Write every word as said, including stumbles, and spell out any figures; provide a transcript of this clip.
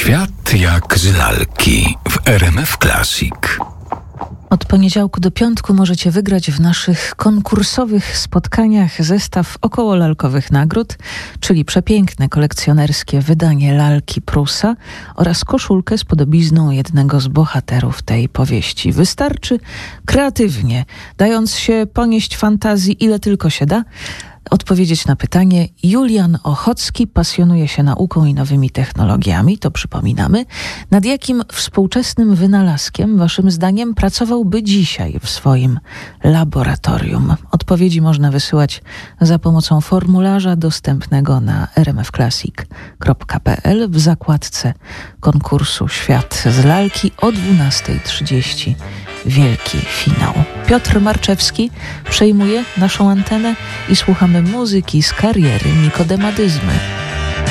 Świat jak z lalki w R M F Classic. Od poniedziałku do piątku możecie wygrać w naszych konkursowych spotkaniach zestaw około lalkowych nagród, czyli przepiękne kolekcjonerskie wydanie lalki Prusa oraz koszulkę z podobizną jednego z bohaterów tej powieści. Wystarczy kreatywnie, dając się ponieść fantazji ile tylko się da, odpowiedzieć na pytanie. Julian Ochocki pasjonuje się nauką i nowymi technologiami, to przypominamy. Nad jakim współczesnym wynalazkiem, waszym zdaniem, pracowałby dzisiaj w swoim laboratorium? Odpowiedzi można wysyłać za pomocą formularza dostępnego na r m f classic kropka p l w zakładce konkursu Świat z lalki o dwunasta trzydzieści. Wielki finał. Piotr Marczewski przejmuje naszą antenę i słuchamy muzyki z kariery Nikodemadyzmy.